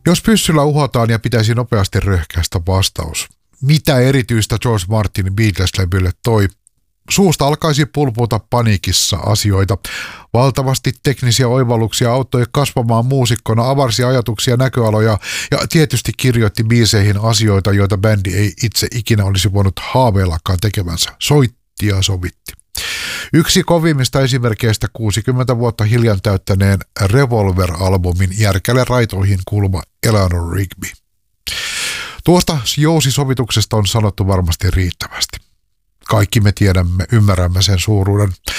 Jos pyssyllä uhotaan ja pitäisi nopeasti röhkäistä vastaus. Mitä erityistä George Martinin Beatles-levylle toi? Suusta alkaisi pulputa paniikissa asioita. Valtavasti teknisiä oivalluksia auttoi kasvamaan muusikkona, avarsi ajatuksia, näköaloja ja tietysti kirjoitti biiseihin asioita, joita bändi ei itse ikinä olisi voinut haaveillakaan tekevänsä. Soitti ja sovitti. Yksi kovimmista esimerkkeistä 60 vuotta hiljan täyttäneen Revolver-albumin järkälle raitoihin kuuluva Eleanor Rigby. Tuosta jousisovituksesta on sanottu varmasti riittävästi. Kaikki me tiedämme, ymmärrämme sen suuruuden.